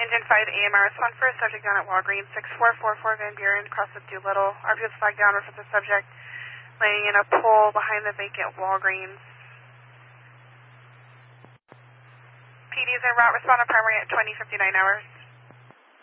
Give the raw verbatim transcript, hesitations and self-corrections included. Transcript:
Engine five A M R, respond for a subject down at Walgreens, six four four four Van Buren, cross with Doolittle. R P S flag downward for the subject, laying in a pole behind the vacant Walgreens. P D is en route, respond to primary at twenty fifty-nine hours.